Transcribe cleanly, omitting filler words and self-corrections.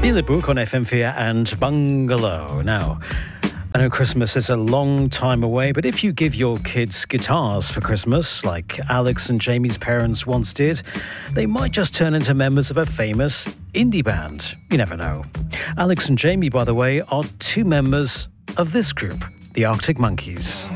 Billy Brooke on FM4 and Bungalow. Now, I know Christmas is a long time away, but if you give your kids guitars for Christmas, like Alex and Jamie's parents once did, they might just turn into members of a famous indie band. You never know. Alex and Jamie, by the way, are two members of this group, the Arctic Monkeys.